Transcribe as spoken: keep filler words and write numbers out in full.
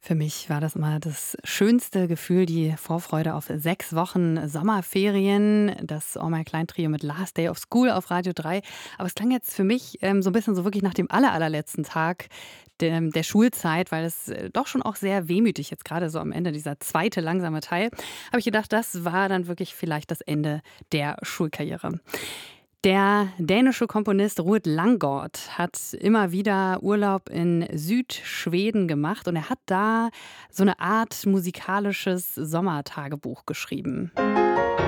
Für mich war das immer das schönste Gefühl, die Vorfreude auf sechs Wochen Sommerferien, das All My Klein Trio mit Last Day of School auf Radio drei. Aber es klang jetzt für mich ähm, so ein bisschen so wirklich nach dem aller, allerletzten Tag der, der Schulzeit, weil es äh, doch schon auch sehr wehmütig jetzt gerade so am Ende, dieser zweite langsame Teil, habe ich gedacht, das war dann wirklich vielleicht das Ende der Schulkarriere. Der dänische Komponist Ruud Langgaard hat immer wieder Urlaub in Südschweden gemacht und er hat da so eine Art musikalisches Sommertagebuch geschrieben.